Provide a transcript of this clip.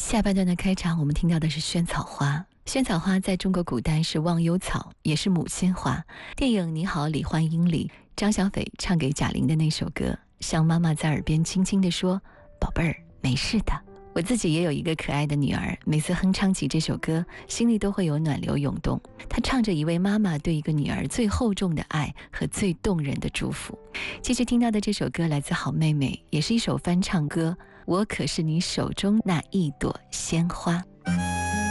下半段的开场，我们听到的是萱草花。萱草花在中国古代是忘忧草，也是母亲花。电影《你好，李焕英》里，张小斐唱给贾玲的那首歌，像妈妈在耳边轻轻地说：“宝贝儿，没事的。”我自己也有一个可爱的女儿，每次哼唱起这首歌，心里都会有暖流涌动。她唱着一位妈妈对一个女儿最厚重的爱和最动人的祝福。继续听到的这首歌来自好妹妹，也是一首翻唱歌，我可是你手中那一朵鲜花。